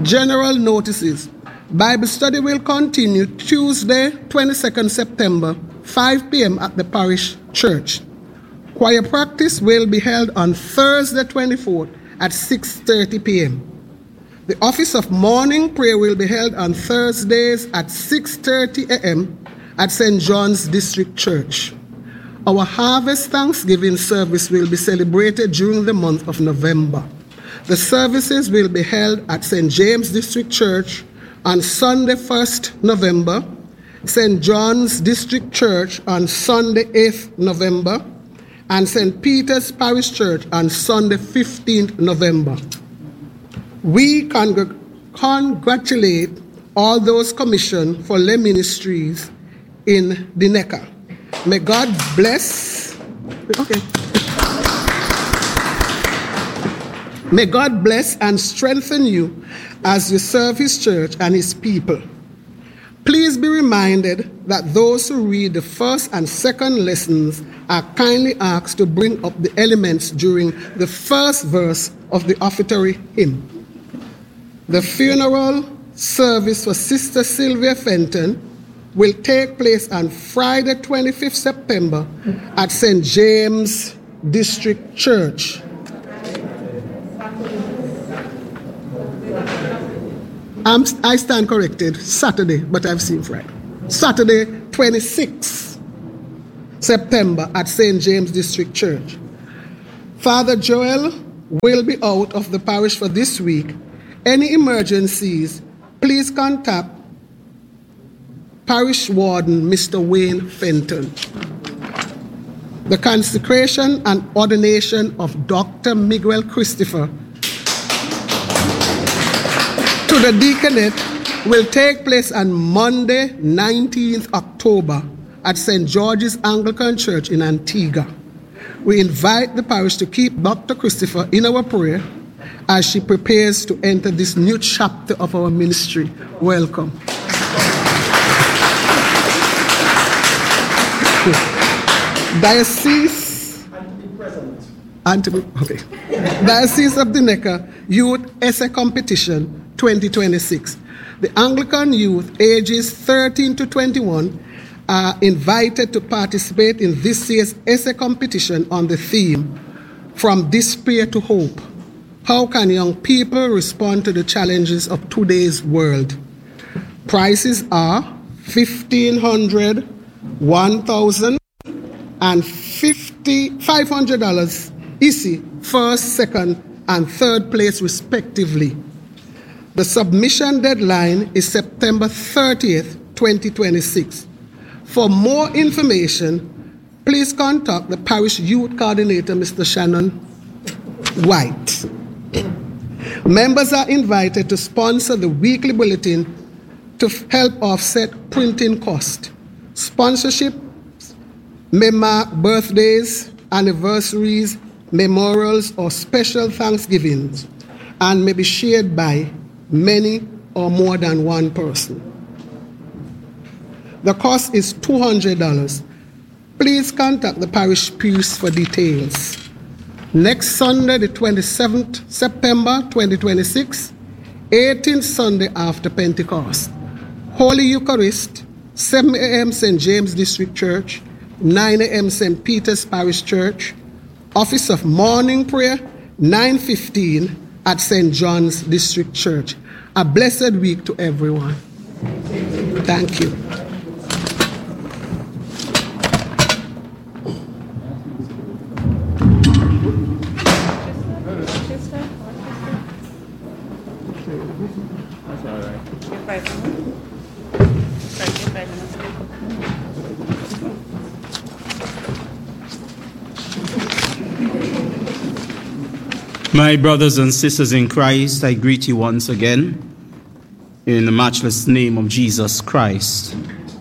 General notices. Bible study will continue Tuesday, 22nd September, 5 p.m. at the parish church. Choir practice will be held on Thursday, 24th at 6:30 p.m. The office of morning prayer will be held on Thursdays at 6:30 a.m. at St. John's District Church. Our Harvest Thanksgiving service will be celebrated during the month of November. The services will be held at St. James District Church on Sunday, 1st November, St. John's District Church on Sunday, 8th November, and St. Peter's Parish Church on Sunday, 15th November. We congratulate all those commissioned for their ministries in the Neckar. May God bless. Okay. May God bless and strengthen you as you serve His church and His people. Please be reminded that those who read the first and second lessons are kindly asked to bring up the elements during the first verse of the offertory hymn. The funeral service for Sister Sylvia Fenton will take place on Friday, 25th September at St. James District Church. I stand corrected, Saturday, but I've seen Friday. Saturday, 26th September at St. James District Church. Father Joel will be out of the parish for this week. Any emergencies, please contact Parish Warden, Mr. Wayne Fenton. The consecration and ordination of Dr. Miguel Christopher to the deaconate will take place on Monday, 19th October at St. George's Anglican Church in Antigua. We invite the parish to keep Dr. Christopher in our prayer as she prepares to enter this new chapter of our ministry. Welcome. Diocese of the Neckar Youth Essay Competition 2026. The Anglican youth ages 13 to 21 are invited to participate in this year's essay competition on the theme, From Despair to Hope. How can young people respond to the challenges of today's world? Prices are $1,500, $1,000, and $500 easy, first, second, and third place respectively. The submission deadline is September 30th, 2026. For more information, please contact the parish youth coordinator, Mr. Shannon White. Members are invited to sponsor the weekly bulletin to help offset printing cost. Sponsorship may mark birthdays, anniversaries, memorials, or special Thanksgivings, and may be shared by many or more than one person. The cost is $200. Please contact the parish priest for details. Next Sunday, the 27th September 2026, 18th Sunday after Pentecost. Holy Eucharist, 7 a.m. St. James District Church, 9 a.m. St. Peter's Parish Church. Office of Morning Prayer, 9:15 at St. John's District Church. A blessed week to everyone. Thank you. My brothers and sisters in Christ, I greet you once again in the matchless name of Jesus Christ.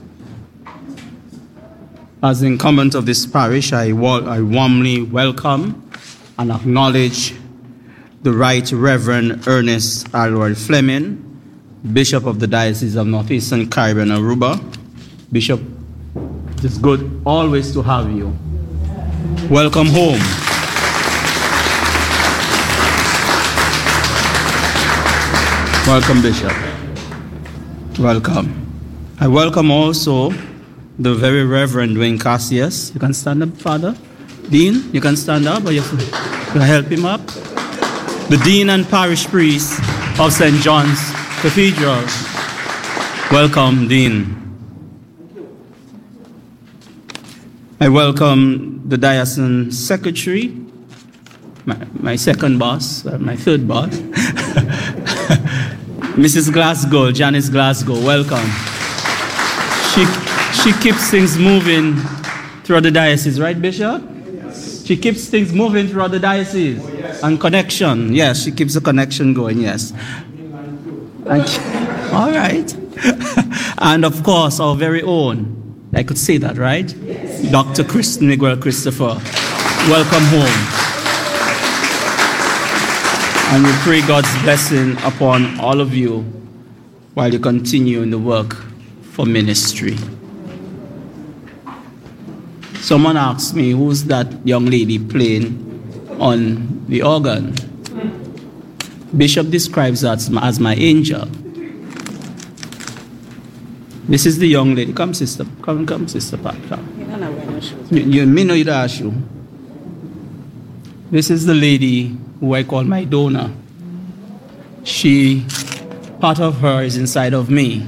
As the incumbent of this parish, I warmly welcome and acknowledge the Right Reverend Ernest Alroy Fleming, Bishop of the Diocese of Northeastern Caribbean Aruba. Bishop, it's good always to have you. Welcome home. Welcome, Bishop. Welcome. I welcome also the very Reverend Dwayne Cassius. You can stand up, Father. Dean, you can stand up, or you can help him up. The Dean and Parish Priest of St. John's Cathedral. Welcome, Dean. I welcome the Diocesan Secretary, my second boss, my third boss, Mrs. Glasgow, Janice Glasgow, welcome. She keeps things moving throughout the diocese, right, Bishop? Yes. She keeps things moving throughout the diocese. Oh, yes. And connection, yes, she keeps the connection going, yes. All right. And of course, our very own, I could say that, right? Yes. Dr. Miguel Christopher, welcome home. And we pray God's blessing upon all of you while you continue in the work for ministry. Someone asked me, who's that young lady playing on the organ? Bishop describes her as my angel. This is the young lady. Come, sister. Come, sister Pat. Me know you ask you. This is the lady who I call my donor. Part of her is inside of me.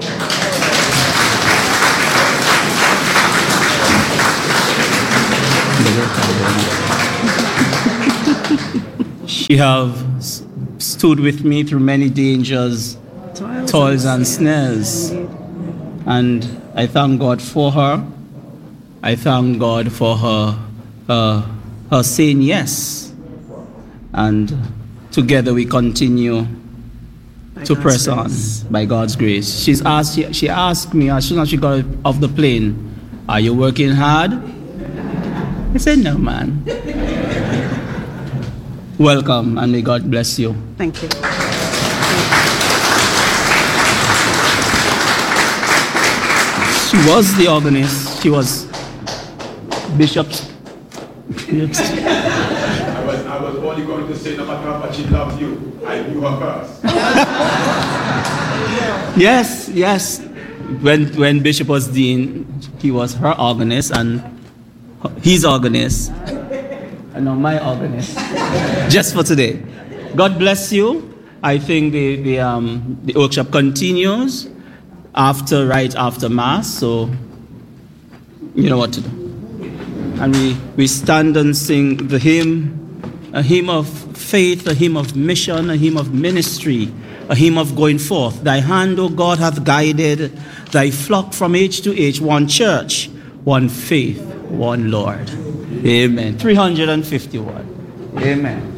She have stood with me through many dangers, toils and snares. And I thank God for her. I thank God for her saying yes. And together we continue to press on by God's grace. She asked me as soon as she got off the plane, are you working hard? I said, no, man. Welcome, and may God bless you. Thank you. She was the organist. She was Bishop's. I was only going to say, no matter how much she loves you, I knew her first. Yes. When Bishop was dean, he was her organist and his organist. And now my organist. Just for today. God bless you. I think the workshop continues right after Mass, so you know what to do. And we stand and sing the hymn, a hymn of faith, a hymn of mission, a hymn of ministry, a hymn of going forth. Thy hand, O God, hath guided thy flock from age to age, one church, one faith, one Lord. Amen. 351. Amen.